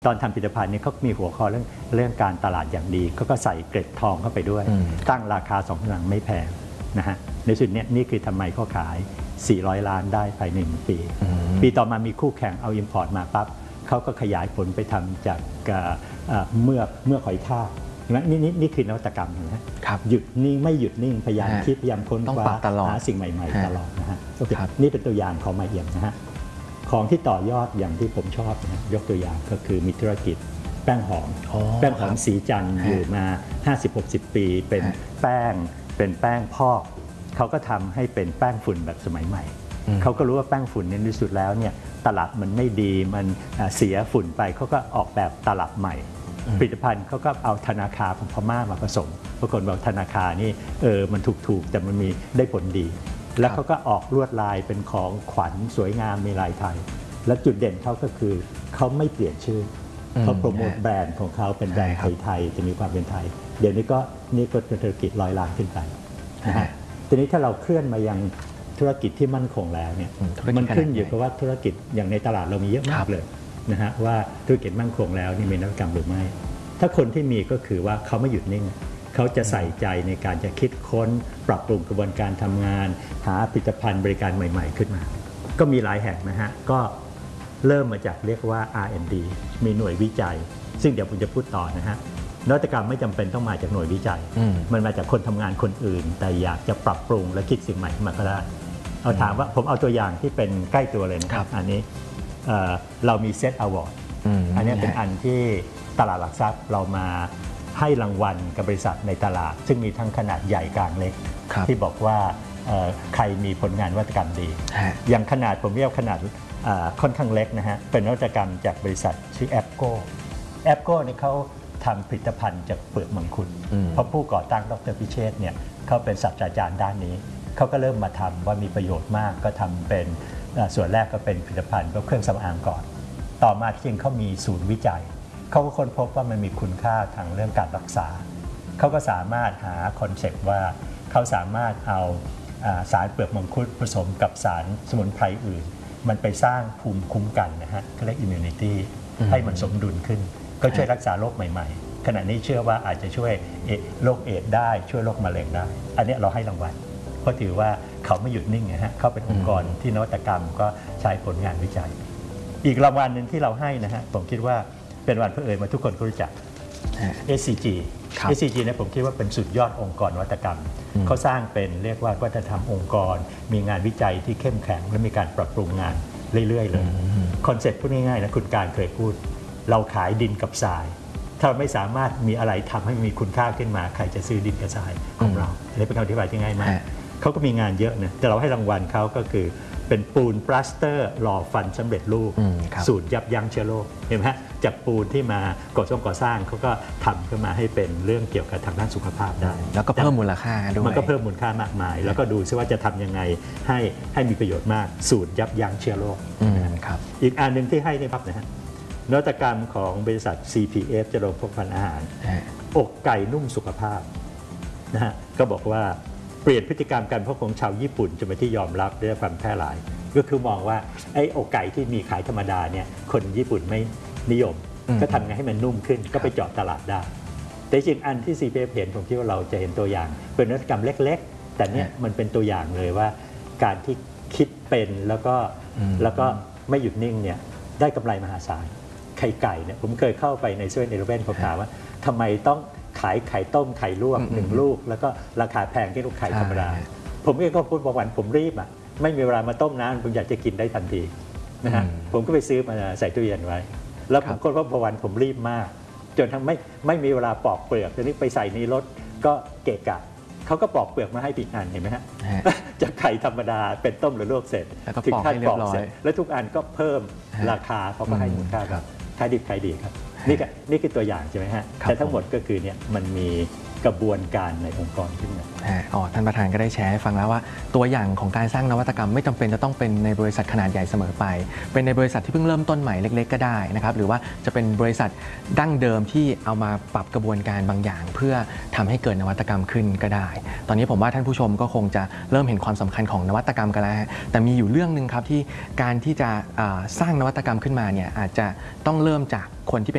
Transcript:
ตอนทำผลิตภัณฑ์เนี่ยเขามีหัวข้อเรื่องการตลาดอย่างดีก็ใส่เกล็ดทองเข้าไปด้วยตั้งราคา2 หลังไม่แพงนะฮะในสุดนี้นี่คือทำไมเขาขาย400 ล้านได้ภายใน1 ปีปีต่อมามีคู่แข่งเอาอิมพอร์ตมาปั๊บเขาก็ขยายผลไปทำจากเมื่อหอยทากนี่คือนวัตกรรมนะครับหยุดนิ่งไม่หยุดนิ่งพยายามคิดพยายามค้นคว้าหาสิ่งใหม่ๆตลอดนะฮะนี่เป็นตัวอย่างของมาเอี่ยมนะฮะของที่ต่อยอดอย่างที่ผมชอบนะยกตัวอย่างก็คือมีธุรกิจแป้งหอมสีจันทร์อยู่มา 50-60 ปีเป็นแป้งพอกเขาก็ทำให้เป็นแป้งฝุ่นแบบสมัยใหม่เขาก็รู้ว่าแป้งฝุ่นในที่สุดแล้วเนี่ยตลับมันไม่ดีมันเสียฝุ่นไปเขาก็ออกแบบตลับใหม่ผลิตภัณฑ์เขาก็เอาธนาคารของพม่ามาผสมปรากฏว่าธนาคารนี่มันถูกแต่มันมีได้ผลดีแล้วเขาก็ออกลวดลายเป็นของขวัญสวยงามมีลายไทยและจุดเด่นเขาก็คือเขาไม่เปลี่ยนชื่อเขาโปรโมทแบรนด์ของเขาเป็นแบรนด์ไทยจะมีความเป็นไทยเดี๋ยวนี้ก็เป็นธุรกิจ100 ล้านขึ้นไปนะฮะทีนี้ถ้าเราเคลื่อนมายังธุรกิจที่มั่นคงแล้วเนี่ยมันขึ้นอยู่กับว่าธุรกิจอย่างในตลาดเรามีเยอะมากเลยนะฮะว่าธุรกิจมั่นคงแล้วนี่มีนวัตกรรมหรือไม่ถ้าคนที่มีก็คือว่าเขาไม่หยุดนิ่งเขาจะใส่ใจในการจะคิดค้นปรับปรุงกระบวนการทำงานหาผลิตภัณฑ์บริการใหม่ๆขึ้นมาก็มีหลายแห่งนะฮะก็เริ่มมาจากเรียกว่า R&D มีหน่วยวิจัยซึ่งเดี๋ยวผมจะพูดต่อนะฮะนวัตกรรมไม่จำเป็นต้องมาจากหน่วยวิจัยมันมาจากคนทำงานคนอื่นแต่อยากจะปรับปรุงและคิดสิ่งใหม่ขึ้นมาก็ได้เอาถามว่าผมเอาตัวอย่างที่เป็นใกล้ตัวเลยนะครับอันนี้เรามีเซตอวอร์ดอันนี้เป็นอันที่ตลาดหลักทรัพย์เรามาให้รางวัลกับบริษัทในตลาดซึ่งมีทั้งขนาดใหญ่กลางเล็กที่บอกว่าใครมีผลงานนวัตกรรมดีอย่างขนาดผมเรียกขนาดค่อนข้างเล็กนะฮะเป็นนวัตกรรมจากบริษัทชื่อแอปโก้เนี่ยเขาทำผลิตภัณฑ์จากเปลือกมังคุดเพราะผู้ก่อตั้งดร.พิเชษฐ์เนี่ยเขาเป็นศาสตราจารย์ด้านนี้เขาก็เริ่มมาทำว่ามีประโยชน์มากก็ทำเป็นส่วนแรกก็เป็นผลิตภัณฑ์ก็เครื่องสำอางก่อนต่อมาที่จริงเขามีศูนย์วิจัยเขาก็ค้นพบว่ามันมีคุณค่าทางเรื่องการรักษาเขาก็สามารถหาคอนเซ็ปต์ว่าเขาสามารถเอาสารเปลือกมังคุดผสมกับสารสมุนไพรอื่นมันไปสร้างภูมิคุ้มกันนะฮะเขาเรียก immunity ให้มันสมดุลขึ้นก็ช่วยรักษาโรคใหม่ๆขณะนี้เชื่อว่าอาจจะช่วยโรคเอดส์ได้ช่วยโรคมะเร็งได้อันนี้เราให้รางวัลเพราะถือว่าเขาไม่หยุดนิ่งนะฮะเขาเป็นองค์กรที่นวัตกรรมก็ใช้ผลงานวิจัยอีกรางวัลหนึ่งที่เราให้นะฮะผมคิดว่าเป็นวันเพื่อมาทุกคนก็รู้จัก SCG เนี่ยผมคิดว่าเป็นสุดยอดองค์กรนวัตกรรมเขาสร้างเป็นเรียกว่าวัฒนธรรมองค์กรมีงานวิจัยที่เข้มแข็งและมีการปรับปรุงงานเรื่อยๆเลยคอนเซ็ปต์พูดง่ายๆนะคุณการเคยพูดเราขายดินกับทรายถ้าไม่สามารถมีอะไรทำให้มีคุณค่าขึ้นมาใครจะซื้อดินกับทรายของเราอันนี้เป็นคำอธิบายที่ง่ายมากเขาก็มีงานเยอะนะแต่เราให้รางวัลเขาก็คือเป็นปูนปลาสเตอร์หล่อฟันสำเร็จรูปสูตรยับยั้งเชื้อโรคเห็นไหมฮะจากปูนที่มาก่อสร้างเขาก็ทำขึ้นมาให้เป็นเรื่องเกี่ยวกับทางด้านสุขภาพได้แล้วก็เพิ่มมูลค่าด้วยมันก็เพิ่มมูลค่ามากมายแล้วก็ดูซิว่าจะทำยังไงให้มีประโยชน์มากสูตรยับยั้งเชื้อโรคอีกอันหนึ่งที่ให้นี่ครับนะฮะนวัตกรรมของบริษัท CPF เจริญพกพันอาหารอกไก่นุ่มสุขภาพนะฮะก็บอกว่าเปลี่ยนพฤติกรรมการพกของชาวญี่ปุ่นจนเป็นที่ยอมรับได้ความแพร่หลายก็คือมองว่าไอ้อกไก่ที่มีขายธรรมดาเนี่ยคนญี่ปุ่นไม่นิยมก็ทำไงให้มันนุ่มขึ้นก็ไปเจาะตลาดได้แต่จริงอันที่ CPF เห็นผมคิดว่าเราจะเห็นตัวอย่างเป็นนวัตกรรมเล็กๆแต่เนี่ยมันเป็นตัวอย่างเลยว่าการที่คิดเป็นแล้วก็ไม่หยุดนิ่งเนี่ยได้กำไรมหาศาลไข่ไก่เนี่ยผมเคยเข้าไปใน7-11ผมถามว่าทำไมต้องขายไข่ต้มไข่ลวก1 ลูกแล้วก็ราคาแพงที่ลูกไข่ธรรมดาผมก็พูดบางวันผมรีบไม่มีเวลามาต้มน้ำผมอยากจะกินได้ทันทีนะฮะผมก็ไปซื้อมาใส่ตู้เย็นไว้แล้วผมก็บางวันผมรีบมากจนทั้งไม่มีเวลาปอกเปลือกทีนี้ไปใส่ในรถก็เกะกะเขาก็ปอกเปลือกมาให้อีกอันเห็นไหมฮะจากไข่ธรรมดาเป็นต้มหรือลวกเสร็จถึงขั้นปอกเสร็จแล้วทุกอันก็เพิ่มราคาเขาก็ให้มูลค่าครับขายดิบขายดีครับนี่คือตัวอย่างใช่ไหมฮะแต่ทั้งหมดก็คือเนี่ยมันมีกระบวนการในองค์กรขึ้นมาท่านประธานก็ได้แชร์ให้ฟังแล้วว่าตัวอย่างของการสร้างนวัตกรรมไม่จำเป็นจะต้องเป็นในบริษัทขนาดใหญ่เสมอไปเป็นในบริษัทที่เพิ่งเริ่มต้นใหม่เล็กๆก็ได้นะครับหรือว่าจะเป็นบริษัทดั้งเดิมที่เอามาปรับกระบวนการบางอย่างเพื่อทำให้เกิดนวัตกรรมขึ้นก็ได้ตอนนี้ผมว่าท่านผู้ชมก็คงจะเริ่มเห็นความสำคัญของนวัตกรรมกันแล้วแต่มีอยู่เรื่องนึงครับที่การที่จะสร้างนวัตกรรมขึ้นมาเนี่ยอาจจะต้องเริ่มจากคนที่เป็น